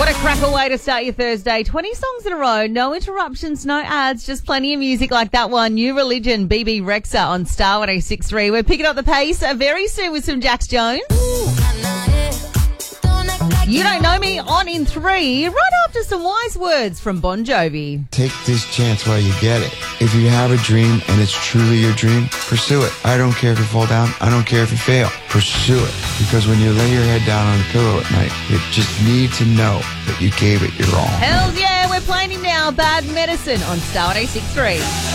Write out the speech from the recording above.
What a cracker way to start your Thursday. 20 songs in a row, no interruptions, no ads, just plenty of music like that one. New Religion, BB Rexa on Star 106.3. We're picking up the pace very soon with some Jax Jones. You Don't Know Me on in 3, right after some wise words from Bon Jovi. Take this chance while you get it. If you have a dream and it's truly your dream, pursue it. I don't care if you fall down. I don't care if you fail. Pursue it. Because when you lay your head down on the pillow at night, you just need to know that you gave it your all. Hell yeah, we're playing him now. Bad Medicine on Star 106.3.